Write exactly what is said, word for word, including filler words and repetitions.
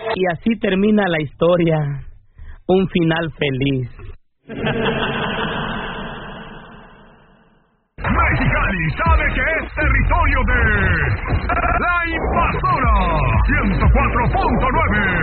Y así termina la historia. Un final feliz. Mexicali sabe que es territorio de La Invasora ciento cuatro punto nueve.